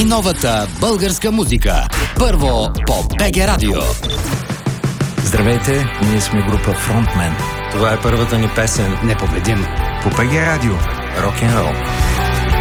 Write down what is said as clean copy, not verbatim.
Най-новата българска музика. Първо по БГ Радио. Здравейте, ние сме група Frontman. Това е първата ни песен. Непобедим. По БГ Радио. Рок-н-рол.